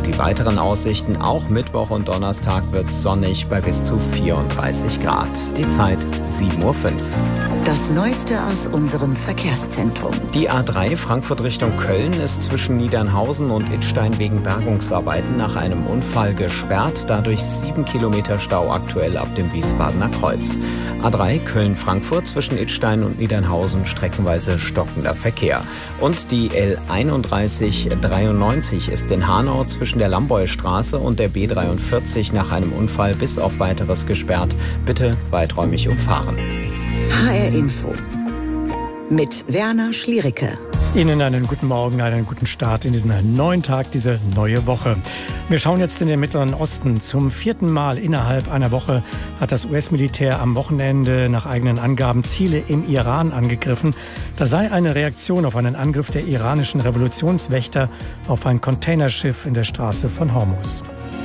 Und die weiteren Aussichten: auch Mittwoch und Donnerstag wird es sonnig bei bis zu 34 Grad. Die Zeit 7:05 Uhr. Das Neueste aus unserem Verkehrszentrum. Die A3 Frankfurt Richtung Köln ist zwischen Niedernhausen und Idstein wegen Bergungsarbeiten nach einem Unfall gesperrt. Dadurch 7 Kilometer Stau aktuell ab dem Wiesbadener Kreuz. A3 Köln-Frankfurt zwischen Idstein und Niedernhausen streckenweise stockender Verkehr. Und die L3193 ist in Hanau zwischen der Lamboy-Straße und der B43 nach einem Unfall bis auf Weiteres gesperrt. Bitte weiträumig umfahren. HR Info mit Werner Schliericke. Ihnen einen guten Morgen, einen guten Start in diesen neuen Tag, diese neue Woche. Wir schauen jetzt in den Mittleren Osten. Zum 4. Mal innerhalb einer Woche hat das US-Militär am Wochenende nach eigenen Angaben Ziele im Iran angegriffen. Das sei eine Reaktion auf einen Angriff der iranischen Revolutionswächter auf ein Containerschiff in der Straße von Hormuz.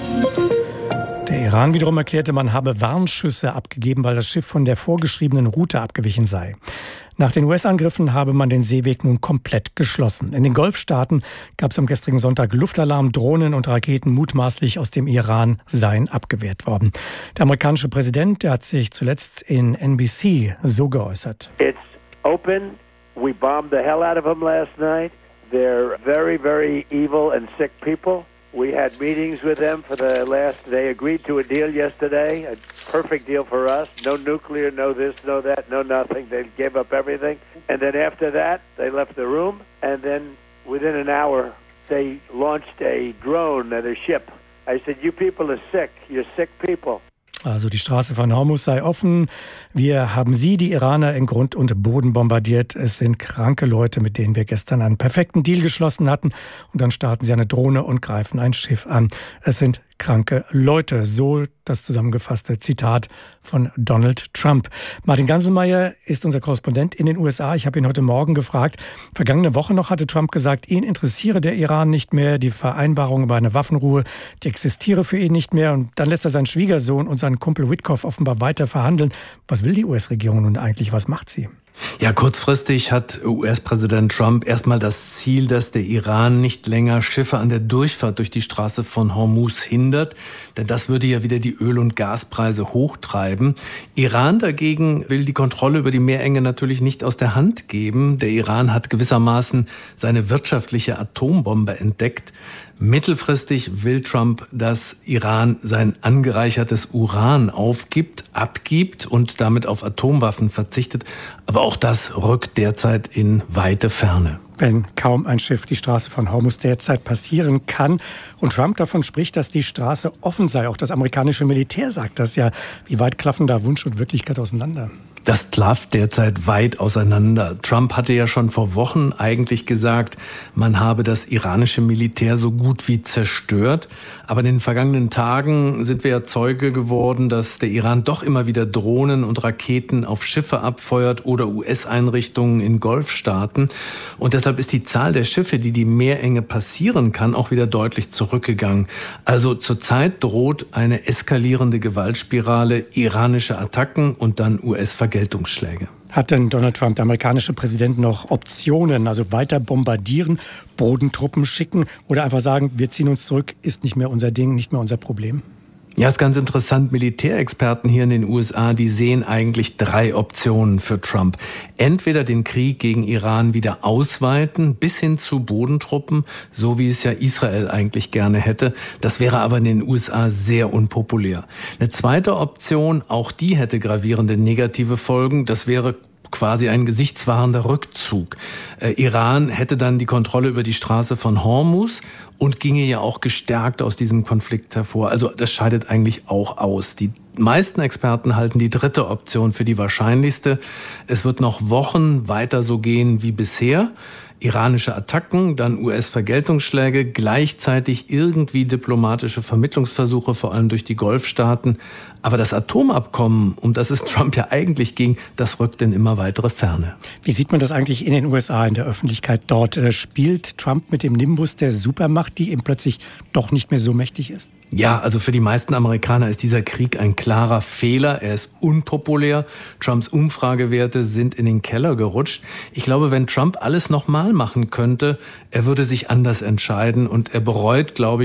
Der Iran wiederum erklärte, man habe Warnschüsse abgegeben, weil das Schiff von der vorgeschriebenen Route abgewichen sei. Nach den US-Angriffen habe man den Seeweg nun komplett geschlossen. In den Golfstaaten gab es am gestrigen Sonntag Luftalarm, Drohnen und Raketen mutmaßlich aus dem Iran seien abgewehrt worden. Der amerikanische Präsident, der hat sich zuletzt in NBC so geäußert. It's open. We bombed the hell out of them last night. They're very, very evil and sick people. We had meetings with them for the last. They agreed to a deal yesterday, a perfect deal for us. No nuclear, no this, no that, no nothing. They gave up everything. And then after that, they left the room. And then within an hour, they launched a drone at a ship. I said, you people are sick. You're sick people. Also die Straße von Hormuz sei offen. Wir haben sie, die Iraner, in Grund und Boden bombardiert. Es sind kranke Leute, mit denen wir gestern einen perfekten Deal geschlossen hatten. Und dann starten sie eine Drohne und greifen ein Schiff an. Es sind kranke Leute. So das zusammengefasste Zitat von Donald Trump. Martin Ganselmeier ist unser Korrespondent in den USA. Ich habe ihn heute Morgen gefragt. Vergangene Woche noch hatte Trump gesagt, ihn interessiere der Iran nicht mehr. Die Vereinbarung über eine Waffenruhe, die existiere für ihn nicht mehr. Und dann lässt er seinen Schwiegersohn und seinen Kumpel Witkoff offenbar weiter verhandeln. Was will die US-Regierung nun eigentlich? Was macht sie? Ja, kurzfristig hat US-Präsident Trump erstmal das Ziel, dass der Iran nicht länger Schiffe an der Durchfahrt durch die Straße von Hormuz hindert, denn das würde ja wieder die Öl- und Gaspreise hochtreiben. Iran dagegen will die Kontrolle über die Meerenge natürlich nicht aus der Hand geben. Der Iran hat gewissermaßen seine wirtschaftliche Atombombe entdeckt. Mittelfristig will Trump, dass Iran sein angereichertes Uran abgibt und damit auf Atomwaffen verzichtet. Aber auch das rückt derzeit in weite Ferne. Wenn kaum ein Schiff die Straße von Hormuz derzeit passieren kann und Trump davon spricht, dass die Straße offen sei, auch das amerikanische Militär sagt das ja, wie weit klaffen da Wunsch und Wirklichkeit auseinander? Das klafft derzeit weit auseinander. Trump hatte ja schon vor Wochen eigentlich gesagt, man habe das iranische Militär so gut wie zerstört. Aber in den vergangenen Tagen sind wir ja Zeuge geworden, dass der Iran doch immer wieder Drohnen und Raketen auf Schiffe abfeuert oder US-Einrichtungen in Golfstaaten. Und deshalb ist die Zahl der Schiffe, die die Meerenge passieren kann, auch wieder deutlich zurückgegangen. Also zurzeit droht eine eskalierende Gewaltspirale, iranische Attacken und dann US-Vergeltungsschläge. Hat denn Donald Trump, der amerikanische Präsident, noch Optionen, also weiter bombardieren, Bodentruppen schicken oder einfach sagen, wir ziehen uns zurück, ist nicht mehr unser Ding, nicht mehr unser Problem? Ja, ist ganz interessant. Militärexperten hier in den USA, die sehen eigentlich 3 Optionen für Trump. Entweder den Krieg gegen Iran wieder ausweiten, bis hin zu Bodentruppen, so wie es ja Israel eigentlich gerne hätte. Das wäre aber in den USA sehr unpopulär. Eine zweite Option, auch die hätte gravierende negative Folgen. Das wäre quasi ein gesichtswahrender Rückzug. Iran hätte dann die Kontrolle über die Straße von Hormuz und ginge ja auch gestärkt aus diesem Konflikt hervor. Also das scheidet eigentlich auch aus. Die meisten Experten halten die dritte Option für die wahrscheinlichste. Es wird noch Wochen weiter so gehen wie bisher. Iranische Attacken, dann US-Vergeltungsschläge, gleichzeitig irgendwie diplomatische Vermittlungsversuche, vor allem durch die Golfstaaten. Aber das Atomabkommen, um das es Trump ja eigentlich ging, das rückt in immer weitere Ferne. Wie sieht man das eigentlich in den USA, in der Öffentlichkeit dort? Spielt Trump mit dem Nimbus der Supermacht, die eben plötzlich doch nicht mehr so mächtig ist? Ja, also für die meisten Amerikaner ist dieser Krieg ein klarer Fehler. Er ist unpopulär. Trumps Umfragewerte sind in den Keller gerutscht. Ich glaube, wenn Trump alles nochmal machen könnte, er würde sich anders entscheiden und er bereut, glaube ich,